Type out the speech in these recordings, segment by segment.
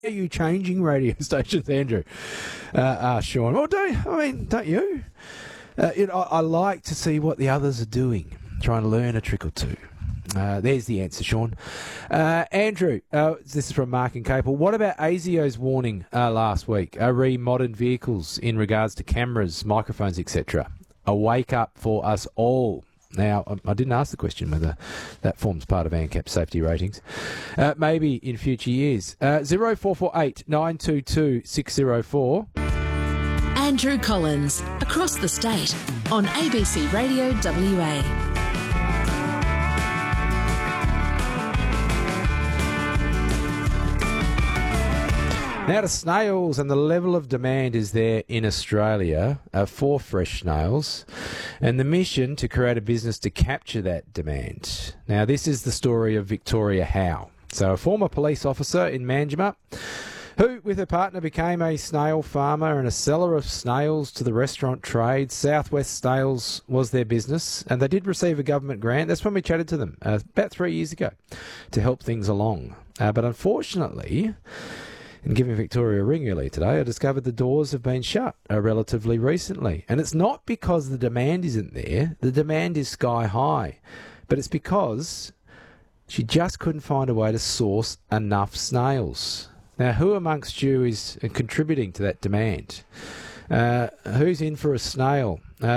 are you changing radio stations, Andrew? Sean. Well, don't you? I like to see what the others are doing, trying to learn a trick or two. There's the answer, Sean. Andrew, this is from Mark and Capel. What about ASIO's warning last week? Re modern vehicles in regards to cameras, microphones, etc. A wake up for us all. Now, I didn't ask the question whether that forms part of ANCAP's safety ratings. Maybe in future years. 0448 922 604. Andrew Collins, across the state, on ABC Radio WA. Now to snails, and the level of demand is there in Australia for fresh snails, and the mission to create a business to capture that demand. Now, this is the story of Victoria Howe. So a former police officer in Manjimup, who with her partner became a snail farmer and a seller of snails to the restaurant trade. Southwest Snails was their business, and they did receive a government grant. That's when we chatted to them about 3 years ago to help things along. But unfortunately, in giving Victoria a ring earlier today, I discovered the doors have been shut relatively recently. And it's not because the demand isn't there. The demand is sky high. But it's because she just couldn't find a way to source enough snails. Now, who amongst you is contributing to that demand? Who's in for a snail?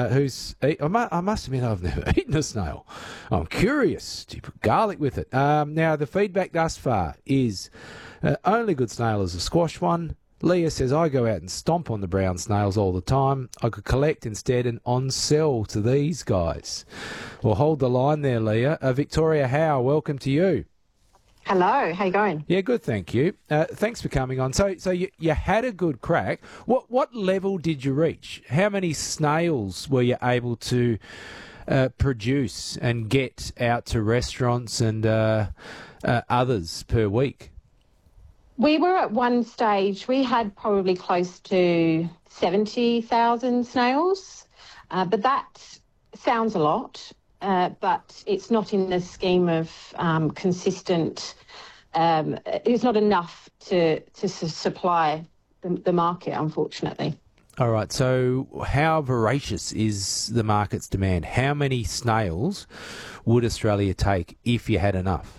I must admit I've never eaten a snail. I'm curious. Do you put garlic with it? Now, the feedback thus far is only good snail is a squash one. Leah says, I go out and stomp on the brown snails all the time. I could collect instead and on-sell to these guys. Well, hold the line there, Leah. Victoria Howe, welcome to you. Hello, how you going? Yeah, good, thank you. Thanks for coming on. So you had a good crack. What level did you reach? How many snails were you able to produce and get out to restaurants and others per week? We were at one stage, we had probably close to 70,000 snails, but that sounds a lot. But it's not in the scheme of consistent. It's not enough to supply the market, unfortunately. All right. So, how voracious is the market's demand? How many snails would Australia take if you had enough?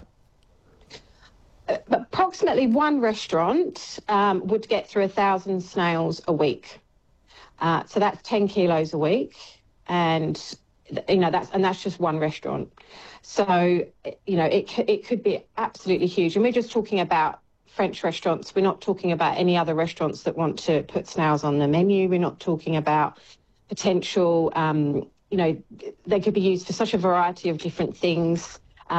Approximately one restaurant would get through 1,000 snails a week. So that's 10 kilos a week, and that's just one restaurant. So, it could be absolutely huge. And we're just talking about French restaurants. We're not talking about any other restaurants that want to put snails on the menu. We're not talking about potential, they could be used for such a variety of different things.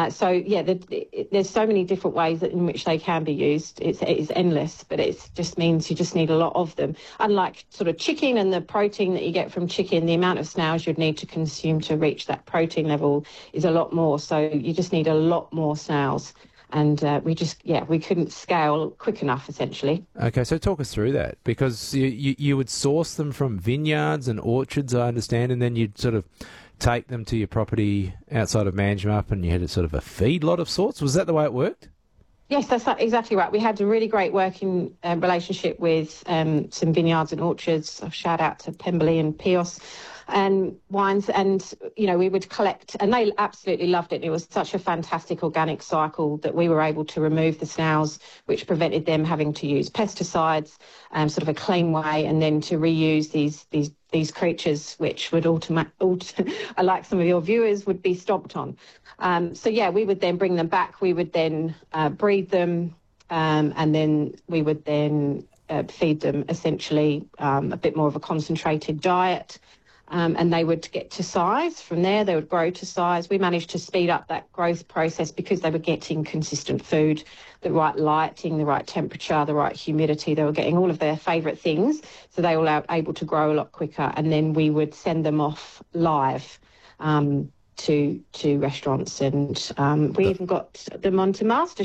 There's so many different ways in which they can be used. It is endless, but it just means you just need a lot of them. Unlike sort of chicken and the protein that you get from chicken, the amount of snails you'd need to consume to reach that protein level is a lot more. So you just need a lot more snails. And we couldn't scale quick enough, essentially. Okay, so talk us through that, because you would source them from vineyards and orchards, I understand, and then you'd sort of take them to your property outside of Manjimup and you had a sort of a feedlot of sorts. Was that the way it worked? Yes, that's exactly right. We had a really great working relationship with some vineyards and orchards. A shout out to Pemberley and Pios and wines, and we would collect, and they absolutely loved it. It was such a fantastic organic cycle that we were able to remove the snails, which prevented them having to use pesticides, sort of a clean way, and then to reuse these creatures, which would like some of your viewers, would be stomped on. We would then bring them back. We would then breed them, and then we would then feed them essentially a bit more of a concentrated diet. And they would get to size. From there, they would grow to size. We managed to speed up that growth process because they were getting consistent food, the right lighting, the right temperature, the right humidity. They were getting all of their favourite things, so they were able to grow a lot quicker. And then we would send them off live to restaurants, and we even got them onto MasterChef.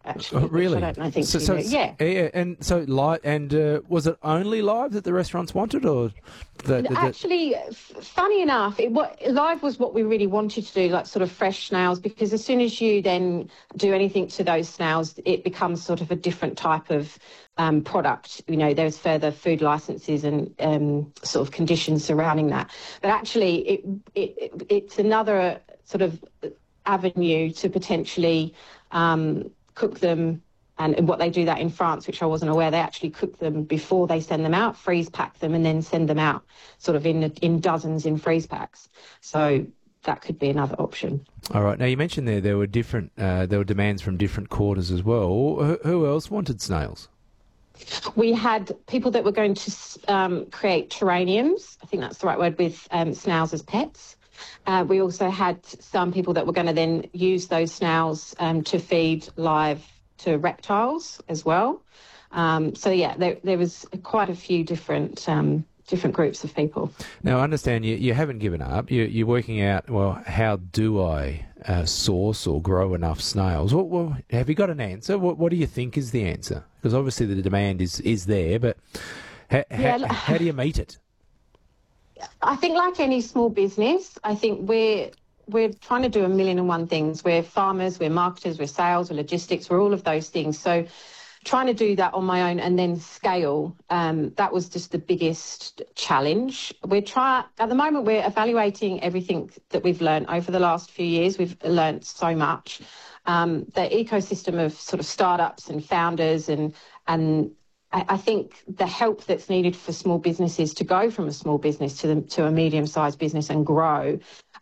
actually. Oh, really? I don't think so yeah. And so live, and was it only live that the restaurants wanted, or Actually, funny enough, live was what we really wanted to do, like sort of fresh snails, because as soon as you then do anything to those snails, it becomes sort of a different type of product. You know, there's further food licenses and sort of conditions surrounding that. But actually, it's another sort of avenue to potentially cook them. And what they do that in France, which I wasn't aware, they actually cook them before they send them out, freeze pack them, and then send them out sort of in dozens in freeze packs. So that could be another option. All right. Now, you mentioned there were demands from different quarters as well. Who else wanted snails? We had people that were going to create terrariums. I think that's the right word, with snails as pets. We also had some people that were going to then use those snails to feed live to reptiles as well. So yeah, there was quite a few different groups of people. Now, I understand you haven't given up. You're working out, well, how do I source or grow enough snails? Well, have you got an answer? What do you think is the answer? Because obviously the demand is there, but how do you meet it? I think like any small business, I think we're trying to do 1,000,001 things. We're farmers, we're marketers, we're sales, we're logistics, we're all of those things. So trying to do that on my own and then scale, that was just the biggest challenge. At the moment, we're evaluating everything that we've learned over the last few years. We've learned so much. The ecosystem of sort of startups and founders and I think the help that's needed for small businesses to go from a small business to a medium-sized business and grow,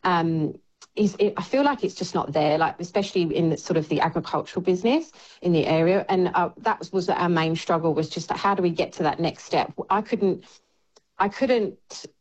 I feel like it's just not there, like especially in the sort of the agricultural business in the area. And that was our main struggle, was just how do we get to that next step? I couldn't